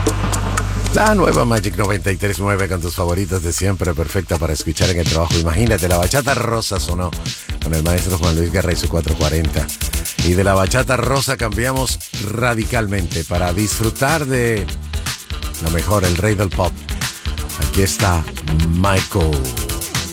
La nueva Magic 93.9 con tus favoritos de siempre, perfecta para escuchar en el trabajo. Imagínate, la bachata rosa sonó con el maestro Juan Luis Guerra y su 440. Y de la bachata rosa cambiamos radicalmente para disfrutar de lo mejor, el rey del pop. Aquí está Michael.